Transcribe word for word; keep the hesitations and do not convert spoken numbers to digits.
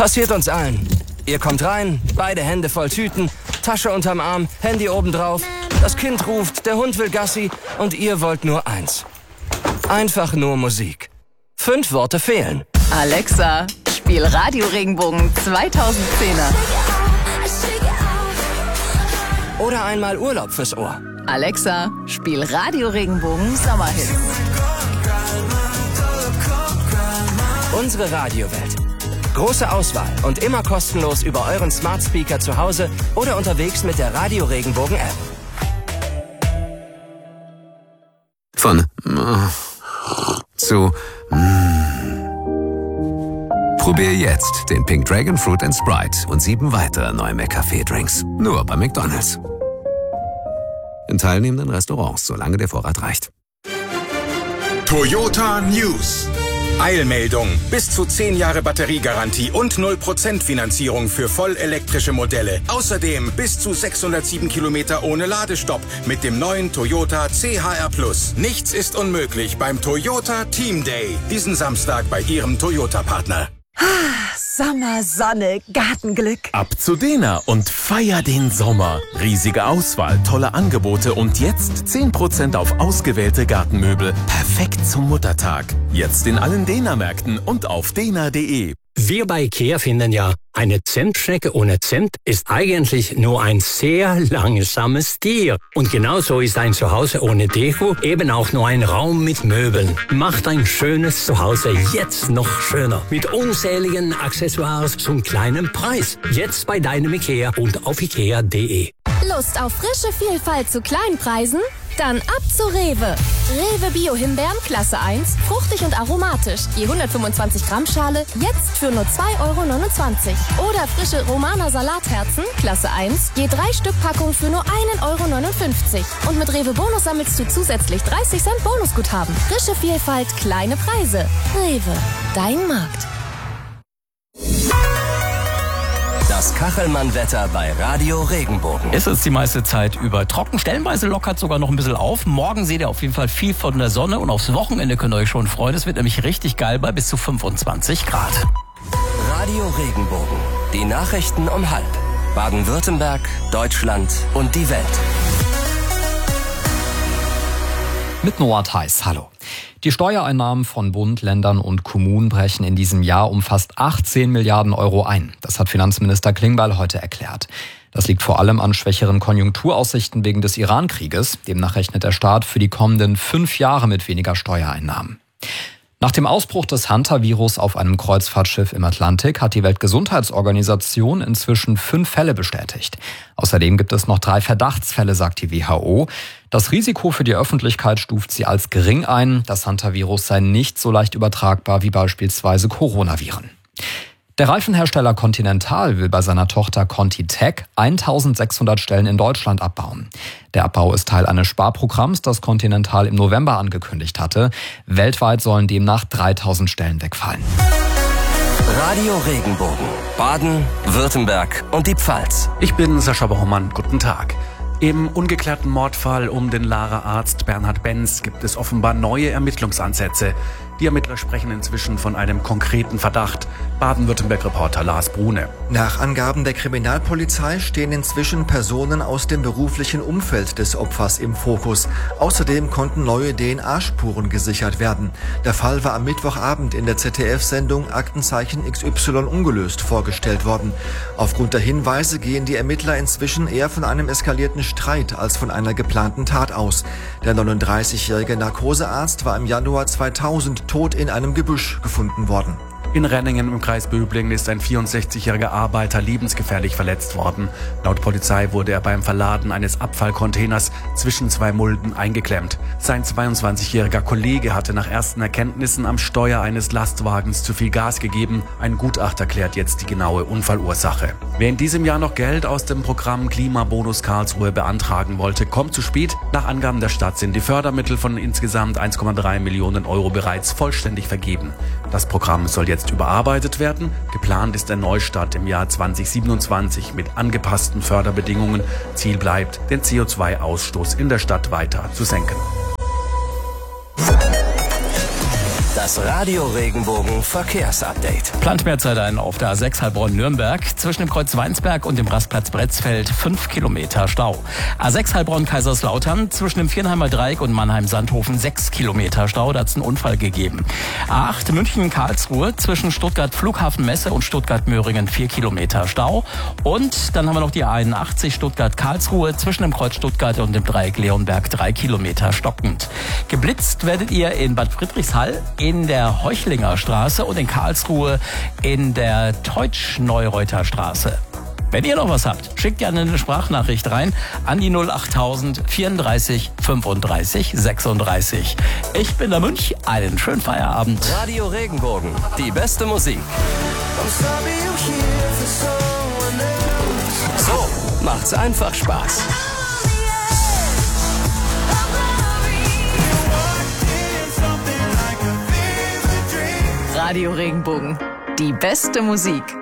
Passiert uns allen. Ihr kommt rein, beide Hände voll Tüten, Tasche unterm Arm, Handy obendrauf. Das Kind ruft, der Hund will Gassi und ihr wollt nur eins. Einfach nur Musik. Fünf Worte fehlen. Alexa, spiel Radio Regenbogen zweitausendzehner. Oder einmal Urlaub fürs Ohr. Alexa, spiel Radio Regenbogen Sommerhits. Unsere Radiowelt. Große Auswahl und immer kostenlos über euren Smart Speaker zu Hause oder unterwegs mit der Radio Regenbogen App. Von äh, zu mm. Probier jetzt den Pink Dragon Fruit and Sprite und sieben weitere neue McCafé-Drinks. Nur bei McDonald's. In teilnehmenden Restaurants, solange der Vorrat reicht. Toyota News. Eilmeldung. Bis zu zehn Jahre Batteriegarantie und null Prozent Finanzierung für vollelektrische Modelle. Außerdem bis zu sechshundertsieben Kilometer ohne Ladestopp mit dem neuen Toyota C H R Plus. Nichts ist unmöglich beim Toyota Team Day. Diesen Samstag bei Ihrem Toyota-Partner. Sommer, Sonne, Gartenglück. Ab zu Dena und feier den Sommer. Riesige Auswahl, tolle Angebote und jetzt zehn Prozent auf ausgewählte Gartenmöbel. Perfekt zum Muttertag. Jetzt in allen Dena-Märkten und auf dena punkt de. Wir bei IKEA finden ja, eine Zentschnecke ohne Cent ist eigentlich nur ein sehr langsames Tier. Und genauso ist ein Zuhause ohne Deko eben auch nur ein Raum mit Möbeln. Macht ein schönes Zuhause jetzt noch schöner. Mit unzähligen Accessoires zum kleinen Preis. Jetzt bei deinem IKEA und auf ikea punkt de. Lust auf frische Vielfalt zu kleinen Preisen? Dann ab zu Rewe. Rewe Bio-Himbeeren Klasse eins, fruchtig und aromatisch. Je hundertfünfundzwanzig Gramm Schale, jetzt für nur zwei Euro neunundzwanzig. Oder frische Romana Salatherzen Klasse eins, je drei Stück Packung für nur ein Euro neunundfünfzig. Und mit Rewe Bonus sammelst du zusätzlich dreißig Cent Bonusguthaben. Frische Vielfalt, kleine Preise. Rewe, dein Markt. Das Kachelmann-Wetter bei Radio Regenbogen. Es ist die meiste Zeit über trocken. Stellenweise lockert sogar noch ein bisschen auf. Morgen seht ihr auf jeden Fall viel von der Sonne und aufs Wochenende könnt ihr euch schon freuen. Es wird nämlich richtig geil bei bis zu fünfundzwanzig Grad. Radio Regenbogen. Die Nachrichten um halb. Baden-Württemberg, Deutschland und die Welt. Mit Noah Theis, hallo. Die Steuereinnahmen von Bund, Ländern und Kommunen brechen in diesem Jahr um fast achtzehn Milliarden Euro ein. Das hat Finanzminister Klingbeil heute erklärt. Das liegt vor allem an schwächeren Konjunkturaussichten wegen des Iran-Krieges. Demnach rechnet der Staat für die kommenden fünf Jahre mit weniger Steuereinnahmen. Nach dem Ausbruch des Hunter-Virus auf einem Kreuzfahrtschiff im Atlantik hat die Weltgesundheitsorganisation inzwischen fünf Fälle bestätigt. Außerdem gibt es noch drei Verdachtsfälle, sagt die W H O. Das Risiko für die Öffentlichkeit stuft sie als gering ein. Das Hunter-Virus sei nicht so leicht übertragbar wie beispielsweise Coronaviren. Der Reifenhersteller Continental will bei seiner Tochter ContiTech eintausendsechshundert Stellen in Deutschland abbauen. Der Abbau ist Teil eines Sparprogramms, das Continental im November angekündigt hatte. Weltweit sollen demnach dreitausend Stellen wegfallen. Radio Regenbogen. Baden, Württemberg und die Pfalz. Ich bin Sascha Baumann. Guten Tag. Im ungeklärten Mordfall um den Lahrer Arzt Bernhard Benz gibt es offenbar neue Ermittlungsansätze. Die Ermittler sprechen inzwischen von einem konkreten Verdacht. Baden-Württemberg-Reporter Lars Brune. Nach Angaben der Kriminalpolizei stehen inzwischen Personen aus dem beruflichen Umfeld des Opfers im Fokus. Außerdem konnten neue D N A-Spuren gesichert werden. Der Fall war am Mittwochabend in der Z D F-Sendung Aktenzeichen X Y ungelöst vorgestellt worden. Aufgrund der Hinweise gehen die Ermittler inzwischen eher von einem eskalierten Streit als von einer geplanten Tat aus. Der neununddreißigjährige Narkosearzt war im Januar zweitausend tot in einem Gebüsch gefunden worden. In Renningen im Kreis Böblingen ist ein vierundsechzigjähriger Arbeiter lebensgefährlich verletzt worden. Laut Polizei wurde er beim Verladen eines Abfallcontainers zwischen zwei Mulden eingeklemmt. Sein zweiundzwanzigjähriger Kollege hatte nach ersten Erkenntnissen am Steuer eines Lastwagens zu viel Gas gegeben. Ein Gutachter klärt jetzt die genaue Unfallursache. Wer in diesem Jahr noch Geld aus dem Programm Klimabonus Karlsruhe beantragen wollte, kommt zu spät. Nach Angaben der Stadt sind die Fördermittel von insgesamt eins Komma drei Millionen Euro bereits vollständig vergeben. Das Programm soll jetzt überarbeitet werden. Geplant ist ein Neustart im Jahr zweitausendsiebenundzwanzig mit angepassten Förderbedingungen. Ziel bleibt, den C O zwei Ausstoß in der Stadt weiter zu senken. Das Das Radio Regenbogen Verkehrsupdate. Plant mehr Zeit ein auf der A sechs Heilbronn-Nürnberg. Zwischen dem Kreuz Weinsberg und dem Rastplatz Bretzfeld fünf Kilometer Stau. A sechs Heilbronn-Kaiserslautern. Zwischen dem Vierenheimer Dreieck und Mannheim-Sandhofen sechs Kilometer Stau. Da hat es einen Unfall gegeben. A acht München-Karlsruhe. Zwischen Stuttgart-Flughafen-Messe und Stuttgart-Möhringen vier Kilometer Stau. Und dann haben wir noch die A einundachtzig Stuttgart-Karlsruhe. Zwischen dem Kreuz Stuttgart und dem Dreieck Leonberg drei Kilometer stockend. Geblitzt werdet ihr in Bad Friedrichshall, in der Heuchlinger Straße und in Karlsruhe in der Teutsch-Neureuter Straße. Wenn ihr noch was habt, schickt gerne eine Sprachnachricht rein an die null achttausend vierunddreißig fünfunddreißig sechsunddreißig. Ich bin der Münch, einen schönen Feierabend. Radio Regenbogen, die beste Musik. So macht's einfach Spaß. Radio Regenbogen. Die beste Musik.